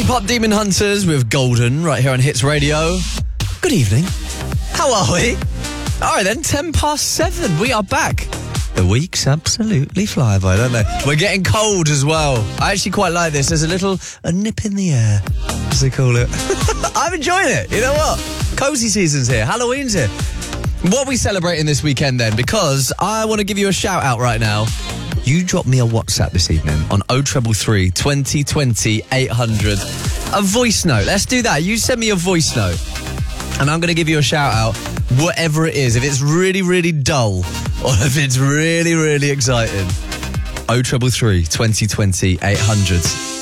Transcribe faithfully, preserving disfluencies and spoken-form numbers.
Pop Demon Hunters with Golden right here on Hits Radio. Good evening. How are we? All right then, ten past seven. We are back. The weeks absolutely fly by, don't they? We're getting cold as well. I actually quite like this. There's a little a nip in the air, as they call it. I'm enjoying it. You know what? Cozy season's here. Halloween's here. What are we celebrating this weekend then? Because I want to give you a shout out right now. You drop me a WhatsApp this evening on oh three three, twenty twenty, eight hundred. A voice note. Let's do that. You send me a voice note and I'm going to give you a shout out, whatever it is. If it's really, really dull or if it's really, really exciting. oh three three, twenty twenty, eight hundred.